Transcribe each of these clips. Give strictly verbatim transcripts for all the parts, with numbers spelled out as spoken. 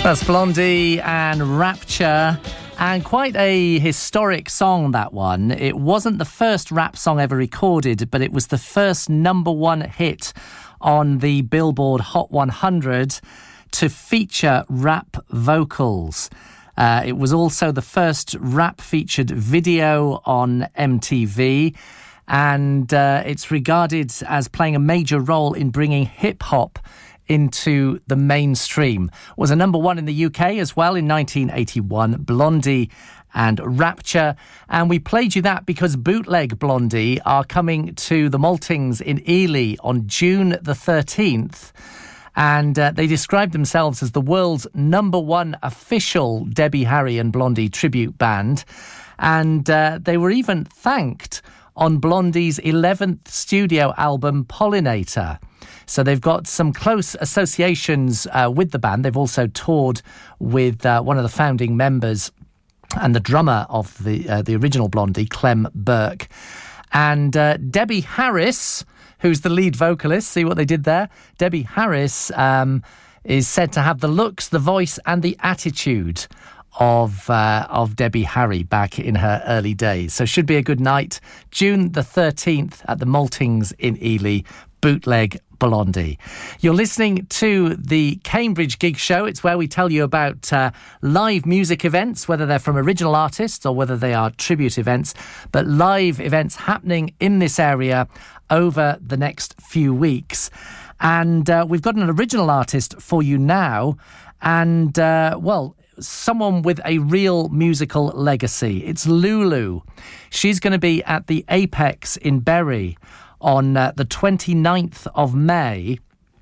That's Blondie and Rapture, and quite a historic song, that one. It wasn't the first rap song ever recorded, but it was the first number one hit on the Billboard Hot one hundred to feature rap vocals. Uh, it was also the first rap-featured video on M T V, and uh, it's regarded as playing a major role in bringing hip-hop into the mainstream. Was a number one in the U K as well in nineteen eighty-one, Blondie and Rapture. And we played you that because Bootleg Blondie are coming to the Maltings in Ely on June the thirteenth. And uh, they described themselves as the world's number one official Debbie Harry and Blondie tribute band. And uh, they were even thanked on Blondie's eleventh studio album, Pollinator. So they've got some close associations uh, with the band. They've also toured with uh, one of the founding members and the drummer of the uh, the original Blondie, Clem Burke. And uh, Debbie Harris, who's the lead vocalist, see what they did there? Debbie Harris um, is said to have the looks, the voice and the attitude of uh, of Debbie Harry back in her early days. So should be a good night. June the thirteenth at the Maltings in Ely, Bootleg Blondie. You're listening to the Cambridge Gig Show. It's where we tell you about uh, live music events, whether they're from original artists or whether they are tribute events, but live events happening in this area over the next few weeks. And uh, we've got an original artist for you now. And, uh, well, someone with a real musical legacy. It's Lulu. She's going to be at the Apex in Bury on uh, the twenty-ninth of May.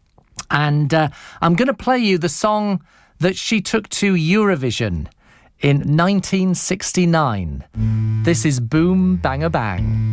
And uh, I'm going to play you the song that she took to Eurovision in nineteen sixty-nine. This is Boom Banga Bang.